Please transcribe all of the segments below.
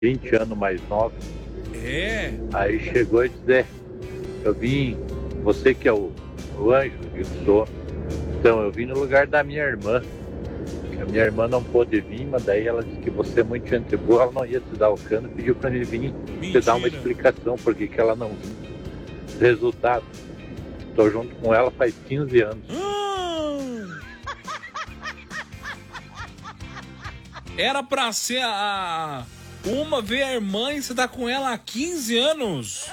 20 anos mais nova. É? Aí chegou e disse, eu vim, você que é o anjo, eu sou. Então, eu vim no lugar da minha irmã. A minha irmã não pôde vir, mas daí ela disse que você é muito gente boa, ela não ia te dar o cano, pediu pra ele vir te dar uma explicação por que ela não vinha. Resultado, tô junto com ela faz 15 anos. Era pra ser uma ver a irmã e você tá com ela há 15 anos?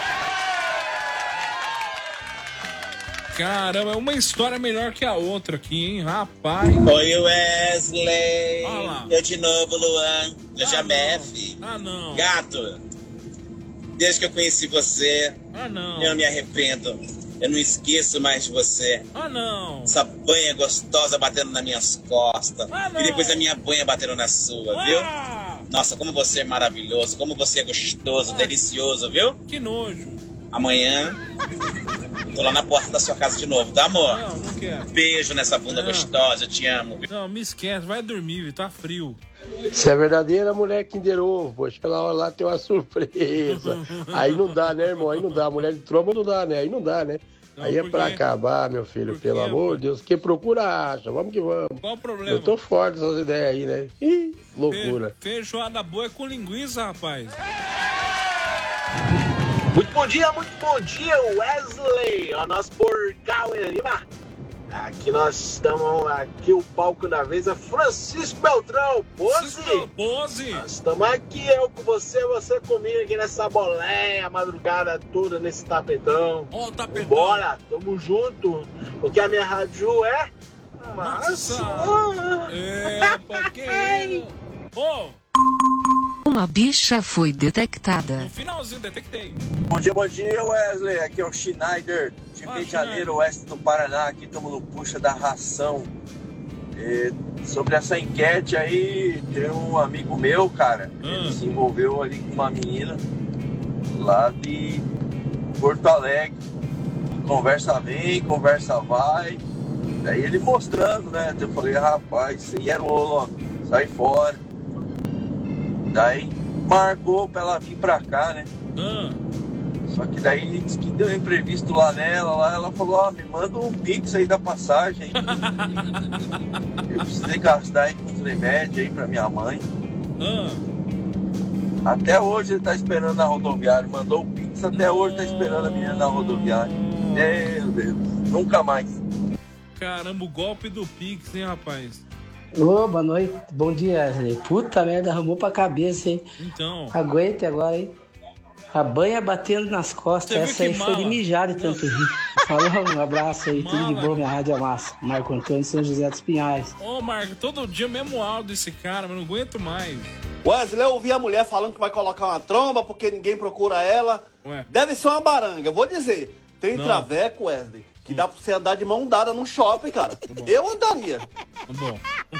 Caramba, é uma história melhor que a outra aqui, hein, rapaz. Oi, Wesley. Olá. Eu de novo, Luan. Eu já Mef. Não. Gato, desde que eu conheci você, não. eu não me arrependo. Eu não esqueço mais de você. Não. Essa banha gostosa batendo nas minhas costas. E depois a minha banha batendo na sua, viu? Nossa, como você é maravilhoso, como você é gostoso, delicioso, viu? Que nojo. Amanhã, tô lá na porta da sua casa de novo, tá, amor? Não quero. Beijo nessa bunda gostosa, eu te amo. Não, me esquece, vai dormir, viu? Tá frio. Você é verdadeira mulher Kinder Ovo, poxa, aquela hora lá tem uma surpresa. Aí não dá, né, irmão? Aí não dá. Mulher de tromba não dá, né? Aí não dá, né? Aí é pra acabar, meu filho, pelo amor de Deus. Quem procura acha, vamos que vamos. Qual o problema? Eu tô forte dessas ideias aí, né? Ih, loucura. Feijoada boa é com linguiça, rapaz. Muito bom dia, Wesley, o nosso porcal em Lima. Aqui nós estamos, aqui o palco da vez é Francisco Beltrão, Pose. Nós estamos aqui, eu com você comigo aqui nessa boleia, a madrugada toda nesse tapetão. Ó, tapetão. Bora, tamo junto, porque a minha rádio é massa. É, porque... Ô! Uma bicha foi detectada. No finalzinho, detectei. Bom dia, Wesley. Aqui é o Schneider, de Rio de Janeiro, oeste do Paraná. Aqui estamos no Puxa da Ração. Sobre essa enquete aí, tem um amigo meu, cara, ele se envolveu ali com uma menina lá de Porto Alegre. Conversa vem, conversa vai. Daí ele mostrando, né? Eu falei, rapaz, isso aí é rolo, ó, sai fora. Daí marcou pra ela vir pra cá, né? Só que daí disse que deu um imprevisto lá nela, lá ela falou, me manda um pix aí da passagem. Eu precisei gastar aí com os remédios aí pra minha mãe. Até hoje ele tá esperando na rodoviária, mandou o pix, até hoje tá esperando a menina na rodoviária. Meu Deus, nunca mais. Caramba, o golpe do pix, hein, rapaz? Ô, boa noite, bom dia, Wesley. Puta merda, arrumou pra cabeça, hein? Então. Aguenta agora, hein? A banha batendo nas costas, essa aí foi de mijar de tanto rir. Falou, um abraço aí, tudo de bom, minha rádio é massa. Marco Antônio, São José dos Pinhais. Ô, Marco, todo dia o mesmo áudio desse cara, mas não aguento mais. Wesley, eu ouvi a mulher falando que vai colocar uma tromba porque ninguém procura ela. Ué. Deve ser uma baranga, eu vou dizer. Tem traveco, Wesley, que dá pra você andar de mão dada num shopping, cara. Eu andaria. Bom.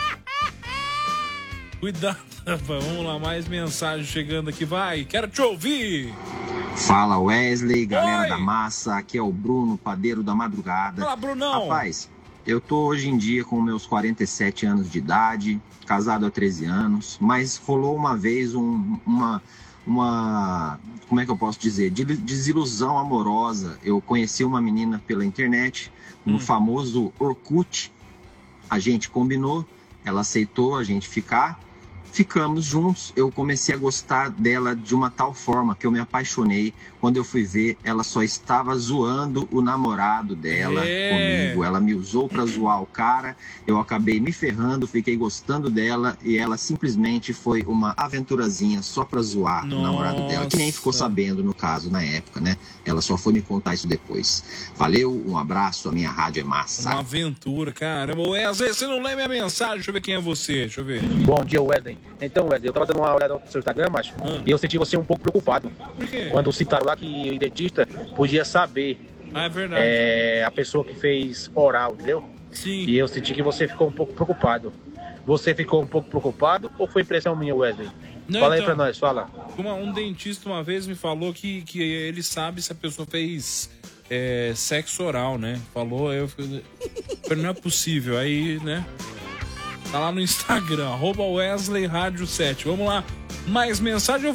Cuidado, vamos lá, mais mensagem chegando aqui, vai, quero te ouvir. Fala Wesley, galera Oi. da massa, aqui é o Bruno, padeiro da madrugada. Fala, Brunão. Rapaz, eu tô hoje em dia com meus 47 anos de idade, casado há 13 anos, mas rolou uma vez uma como é que eu posso dizer, desilusão amorosa. Eu conheci uma menina pela internet, no famoso Orkut, a gente combinou, ela aceitou a gente ficamos juntos. Eu comecei a gostar dela de uma tal forma que eu me apaixonei. Quando eu fui ver, ela só estava zoando o namorado dela comigo. Ela me usou pra zoar o cara. Eu acabei me ferrando, fiquei gostando dela e ela simplesmente foi uma aventurazinha só pra zoar o namorado dela, que nem ficou sabendo no caso na época, né? Ela só foi me contar isso depois. Valeu, um abraço, a minha rádio é massa. Uma aventura, caramba. Wesley, você não lê minha mensagem? Deixa eu ver quem é você, deixa eu ver. Bom dia, Wesley. Então, Wesley, eu tava dando uma olhada no seu Instagram, macho, e eu senti você um pouco preocupado. Por quê? Quando citaram lá que o dentista podia saber é verdade. A pessoa que fez oral, entendeu? Sim. E eu senti que você ficou um pouco preocupado. Você ficou um pouco preocupado ou foi impressão minha, Wesley? Não, fala aí então, pra nós, fala. Um dentista uma vez me falou que ele sabe se a pessoa fez sexo oral, né? Falou, eu falei, não é possível. Aí, né? Tá lá no Instagram, @Wesley Rádio 7. Vamos lá. Mais mensagem.